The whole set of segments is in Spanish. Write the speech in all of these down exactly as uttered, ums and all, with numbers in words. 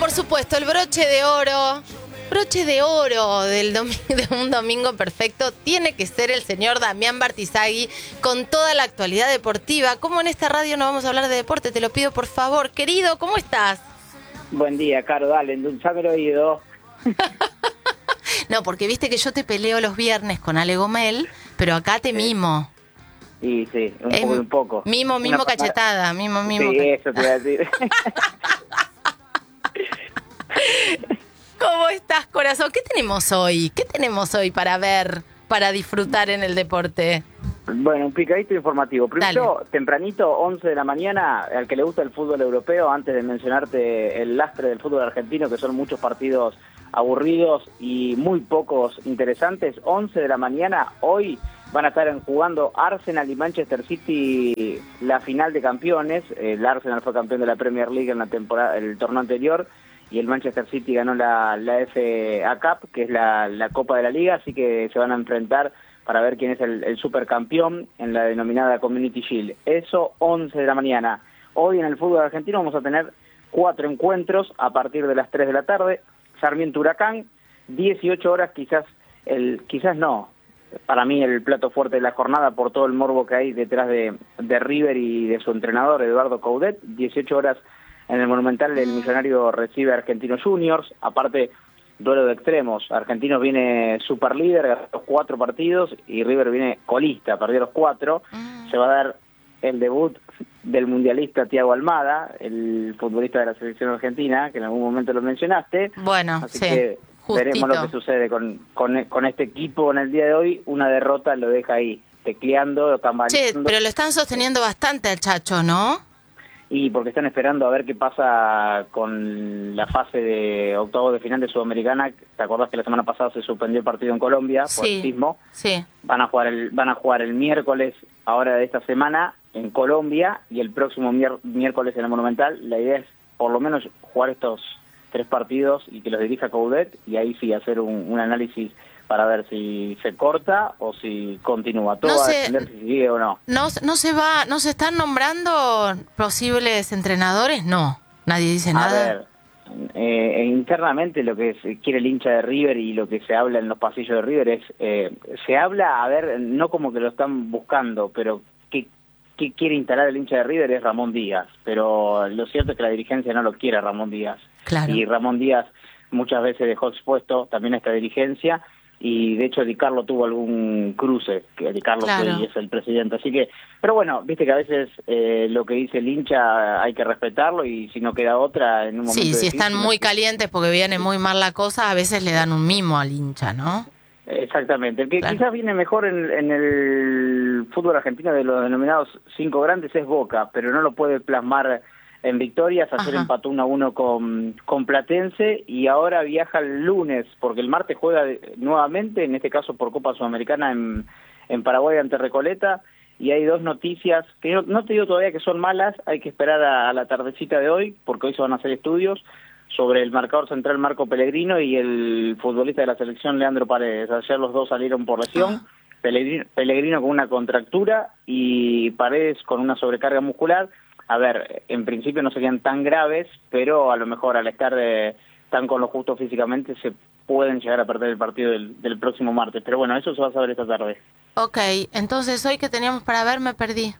por supuesto, el broche de oro, broche de oro del domingo, de un domingo perfecto, tiene que ser el señor Damián Bartizagui con toda la actualidad deportiva. ¿Cómo en esta radio no vamos a hablar de deporte? Te lo pido, por favor. Querido, ¿cómo estás? Buen día, Caro, dale, endulzame el oído. No, porque viste que yo te peleo los viernes con Ale Gomel, pero acá te mimo. Sí, sí, un Es poco, un poco. Mimo, mimo, Una cachetada, mimo, mimo. Sí, eso te iba a decir. ¿Cómo estás, corazón? ¿Qué tenemos hoy? ¿Qué tenemos hoy para ver, para disfrutar en el deporte? Bueno, un picadito informativo. Primero, Dale. tempranito, once de la mañana, al que le gusta el fútbol europeo, antes de mencionarte el lastre del fútbol argentino, que son muchos partidos aburridos y muy pocos interesantes, once de la mañana, hoy van a estar jugando Arsenal y Manchester City la final de campeones. El Arsenal fue campeón de la Premier League en la temporada, el torneo anterior, y el Manchester City ganó la, la F A Cup, que es la, la Copa de la Liga, así que se van a enfrentar para ver quién es el, el supercampeón en la denominada Community Shield. Eso, once de la mañana. Hoy en el fútbol argentino vamos a tener cuatro encuentros a partir de las tres de la tarde. Sarmiento Huracán, dieciocho horas, quizás, el quizás no, para mí el plato fuerte de la jornada por todo el morbo que hay detrás de, de River y de su entrenador Eduardo Coudet. dieciocho horas en el Monumental, el Millonario recibe a Argentinos Juniors. Aparte, duelo de extremos. Argentinos viene super líder, ganó los cuatro partidos, y River viene colista, perdió los cuatro. Se va a dar el debut del mundialista Thiago Almada, el futbolista de la selección argentina, que en algún momento lo mencionaste. Bueno, Así sí, que justito. Veremos lo que sucede con, con, con este equipo en el día de hoy. Una derrota lo deja ahí, tecleando, tambaleando. Che, pero lo están sosteniendo bastante al Chacho, ¿no? Y porque están esperando a ver qué pasa con la fase de octavos de final de Sudamericana. ¿Te acordás que la semana pasada se suspendió el partido en Colombia por Sí, el sismo? sí. Van a jugar el, van a jugar el miércoles, ahora de esta semana, en Colombia, y el próximo mier- miércoles en el Monumental. La idea es por lo menos jugar estos tres partidos y que los dirija Coudet, y ahí sí hacer un, un análisis para ver si se corta o si continúa. Todo No va a sé, depender si sigue o no. No, no se va, no se están nombrando posibles entrenadores, no. Nadie dice A nada. ver, eh, internamente lo que se quiere el hincha de River y lo que se habla en los pasillos de River es, eh, se habla, a ver, no como que lo están buscando, pero que, que quiere instalar el hincha de River es Ramón Díaz, pero lo cierto es que la dirigencia no lo quiere a Ramón Díaz. Claro. Y Ramón Díaz muchas veces dejó expuesto también a esta dirigencia, y de hecho Di Carlo tuvo algún cruce, que Di Carlo Claro. es el presidente, así que, pero bueno, viste que a veces eh, lo que dice el hincha hay que respetarlo, y si no queda otra en un momento Sí, si difícil, están muy calientes porque viene muy mal la cosa, a veces le dan un mimo al hincha, ¿no? Exactamente, el que Claro. quizás viene mejor en, en el fútbol argentino de los denominados cinco grandes es Boca, pero no lo puede plasmar en victorias. Ayer Ajá. empató uno a uno con, con Platense, y ahora viaja el lunes, porque el martes juega de- nuevamente, en este caso por Copa Sudamericana en, en Paraguay ante Recoleta, y hay dos noticias, que no, no te digo todavía que son malas, hay que esperar a, a la tardecita de hoy, porque hoy se van a hacer estudios sobre el marcador central Marco Pellegrino y el futbolista de la selección Leandro Paredes. Ayer los dos salieron por lesión, Pellegrino, Pellegrino con una contractura y Paredes con una sobrecarga muscular. A ver, en principio no serían tan graves, pero a lo mejor al estar eh, tan con lo justo físicamente se pueden llegar a perder el partido del, del próximo martes. Pero bueno, eso se va a saber esta tarde. Ok, entonces hoy que teníamos para ver me perdí.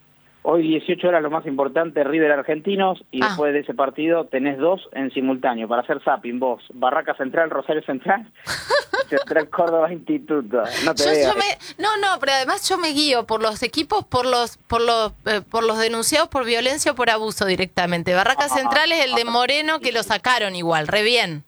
Hoy dieciocho horas lo más importante, River Argentinos, y Ah. después de ese partido tenés dos en simultáneo para hacer zapping vos. Barraca Central, Rosario Central, Central Córdoba Instituto. No te Yo, veas. yo me, no, no, pero además yo me guío por los equipos, por los, por los, eh, por los denunciados por violencia o por abuso directamente. Barraca Central es el de Moreno, que lo sacaron igual, re bien.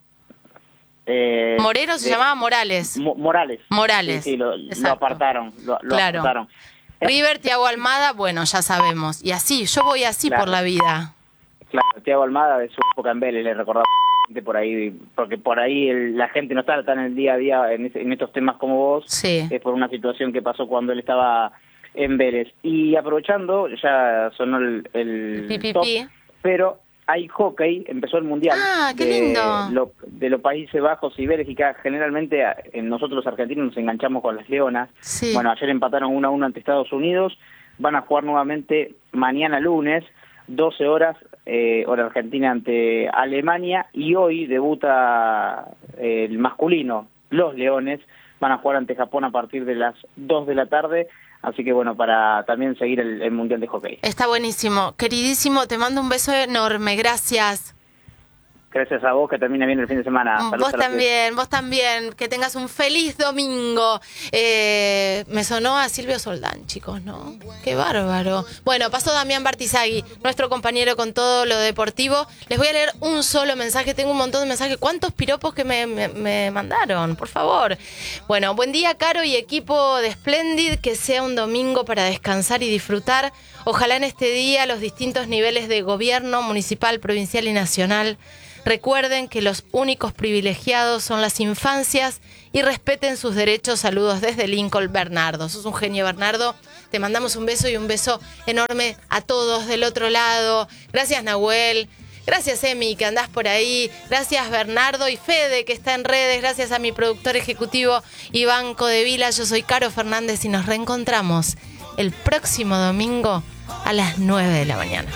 Eh, Moreno se de- llamaba Morales. Mo- Morales. Morales, Sí, sí, lo, lo exacto. apartaron. Lo, lo Claro. apartaron. River, Thiago Almada, bueno, ya sabemos. Y así, yo voy así Claro. por la vida. Claro, Thiago Almada de su época en Vélez, le recordaba por ahí, porque por ahí el- la gente no está tan en el día a día en, ese- en estos temas como vos. Sí. Es por una situación que pasó cuando él estaba en Vélez. Y aprovechando, ya sonó el, el Pi, pi, top, pi. pero hay hockey, empezó el Mundial Ah, qué de, lindo. lo- de los Países Bajos y Bélgica. Generalmente a- en nosotros los argentinos nos enganchamos con las leonas. Sí. Bueno, ayer empataron uno a uno ante Estados Unidos, van a jugar nuevamente mañana lunes, doce horas, eh, hora argentina, ante Alemania, y hoy debuta eh, el masculino, los Leones, van a jugar ante Japón a partir de las dos de la tarde, así que bueno, para también seguir el, el Mundial de Hockey. Está buenísimo. Queridísimo, te mando un beso enorme, gracias. Gracias a vos, que termine bien el fin de semana. Saludos. Vos también, vos también, que tengas un feliz domingo. Eh, me sonó a Silvio Soldán, chicos, ¿no? Qué bárbaro. Bueno, pasó Damián Bartizagui, nuestro compañero con todo lo deportivo. Les voy a leer un solo mensaje, tengo un montón de mensajes. ¿Cuántos piropos que me, me, me mandaron? Por favor. Bueno, buen día, Caro y equipo de Splendid, que sea un domingo para descansar y disfrutar. Ojalá en este día los distintos niveles de gobierno, municipal, provincial y nacional, recuerden que los únicos privilegiados son las infancias y respeten sus derechos. Saludos desde Lincoln, Bernardo. Sos un genio, Bernardo. Te mandamos un beso y un beso enorme a todos del otro lado. Gracias, Nahuel. Gracias, Emi, que andás por ahí. Gracias, Bernardo y Fede, que está en redes. Gracias a mi productor ejecutivo, Iván Codevila. Yo soy Caro Fernández y nos reencontramos el próximo domingo a las nueve de la mañana.